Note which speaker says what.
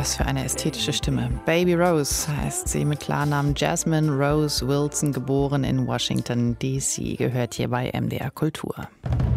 Speaker 1: Was für eine ästhetische Stimme. Baby Rose heißt sie mit Klarnamen Jasmine Rose Wilson, geboren in Washington, D.C., gehört hier bei MDR Kultur.